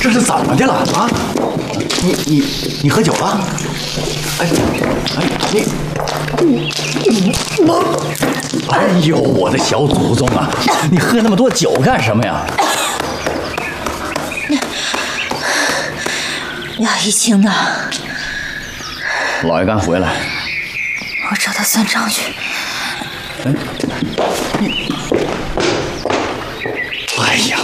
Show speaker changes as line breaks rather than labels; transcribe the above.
这是怎么的了啊？你喝酒了？哎，哎呦，我的小祖宗啊！你喝那么多酒干什么呀？
呀，一清呢？
老爷刚回来。
我找他算账去。
哎呀，